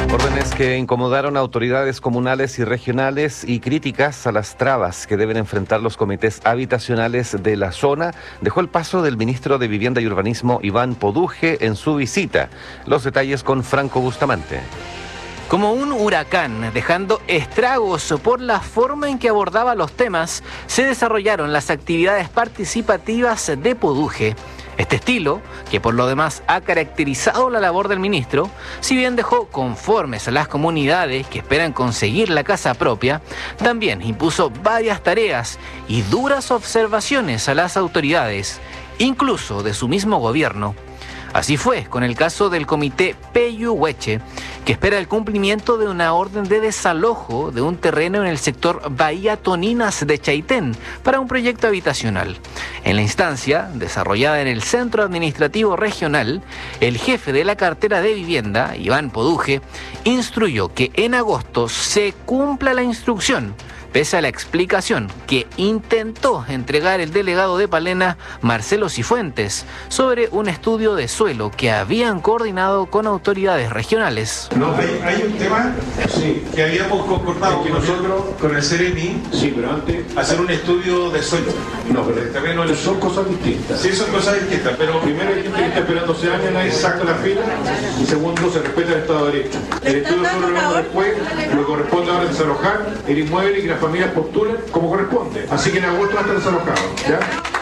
Órdenes que incomodaron a autoridades comunales y regionales y críticas a las trabas que deben enfrentar los comités habitacionales de la zona dejó el paso del ministro de Vivienda y Urbanismo, Iván Poduje, en su visita. Los detalles con Franco Bustamante. Como un huracán, dejando estragos por la forma en que abordaba los temas, se desarrollaron las actividades participativas de Poduje. Este estilo, que por lo demás ha caracterizado la labor del ministro, si bien dejó conformes a las comunidades que esperan conseguir la casa propia, también impuso varias tareas y duras observaciones a las autoridades, incluso de su mismo gobierno. Así fue con el caso del comité Peyúgueche, que espera el cumplimiento de una orden de desalojo de un terreno en el sector Bahía Toninas de Chaitén para un proyecto habitacional. En la instancia, desarrollada en el Centro Administrativo Regional, el jefe de la cartera de vivienda, Iván Poduje, instruyó que en agosto se cumpla la instrucción, pese a la explicación que intentó entregar el delegado de Palena, Marcelo Cifuentes, sobre un estudio de suelo que habían coordinado con autoridades regionales. No, hay un tema que habíamos concordado que nosotros con el CEREMI, pero antes hacer un estudio de suelo. No, pero el terreno son cosas distintas. Sí, son cosas distintas, pero primero hay gente que está esperando 12 años, nadie saca la fila, y segundo, se respeta el Estado de Derecho. El estudio de suelo lo después, lo que corresponde ahora es desalojar el inmueble y que las familias postulen como corresponde. Así que en agosto va a estar desalojado, ¿ya?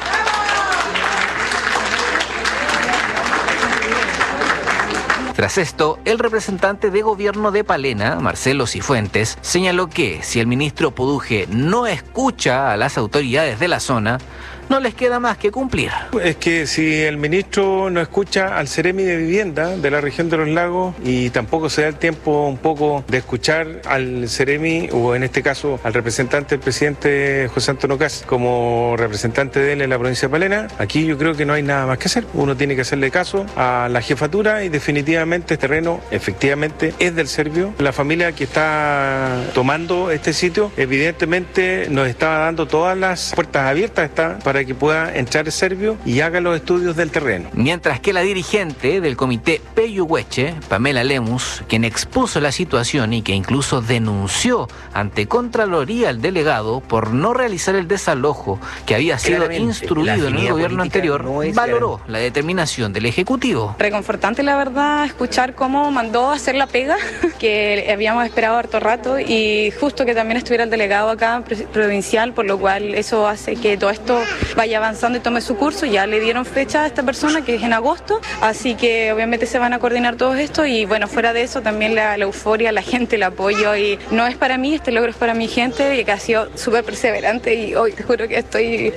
Tras esto, el representante de gobierno de Palena, Marcelo Cifuentes, señaló que si el ministro Poduje no escucha a las autoridades de la zona, no les queda más que cumplir. Es que si el ministro no escucha al CEREMI de Vivienda de la región de los lagos y tampoco se da el tiempo un poco de escuchar al CEREMI, o en este caso al representante del presidente José Antonio Kast como representante de él en la provincia de Palena, aquí yo creo que no hay nada más que hacer. Uno tiene que hacerle caso a la jefatura y definitivamente este terreno efectivamente es del serbio. La familia que está tomando este sitio evidentemente nos está dando todas las puertas abiertas para que pueda entrar el serbio y haga los estudios del terreno. Mientras que la dirigente del comité Peyúgueche, Pamela Lemus, quien expuso la situación y que incluso denunció ante Contraloría al delegado por no realizar el desalojo que había sido instruido en el gobierno anterior, valoró la determinación del Ejecutivo. Reconfortante, la verdad, escuchar cómo mandó a hacer la pega, que habíamos esperado harto rato, y justo que también estuviera el delegado acá provincial, por lo cual eso hace que todo esto vaya avanzando y tome su curso. Ya le dieron fecha a esta persona, que es en agosto, así que obviamente se van a coordinar todo esto, y bueno, fuera de eso también la euforia, la gente, el apoyo, y no es para mí, este logro es para mi gente, y que ha sido súper perseverante, y hoy te juro que estoy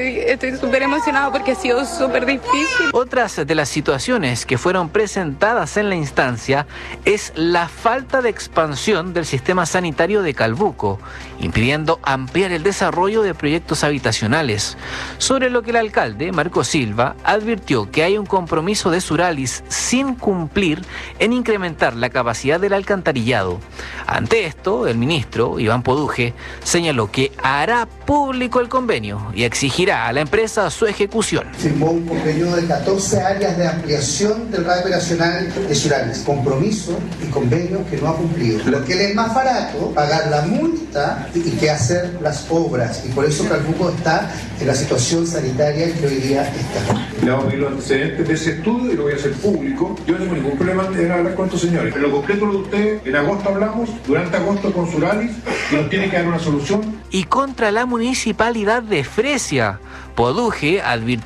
súper emocionado porque ha sido súper difícil. Otras de las situaciones que fueron presentadas en la instancia es la falta de expansión del sistema sanitario de Calbuco, impidiendo ampliar el desarrollo de proyectos habitacionales, sobre lo que el alcalde, Marco Silva, advirtió que hay un compromiso de Suralis sin cumplir en incrementar la capacidad del alcantarillado. Ante esto, el ministro, Iván Poduje, señaló que hará público el convenio y exigirá a la empresa su ejecución. Firmó un convenio de 14 áreas de ampliación del radio operacional de Suralis. Compromiso y convenio que no ha cumplido. Lo que le es más barato, pagar la multa y que hacer las obras. Y por eso Calbuco está en la situación sanitaria que hoy día está. Le vamos a pedir los antecedentes de ese estudio y lo voy a hacer público. Yo no tengo ningún problema en hablar con estos señores. En lo concreto lo de ustedes, en agosto hablamos, durante agosto con Suralis, y nos tiene que dar una solución. Y contra la municipalidad de Fresia, Poduje advirtió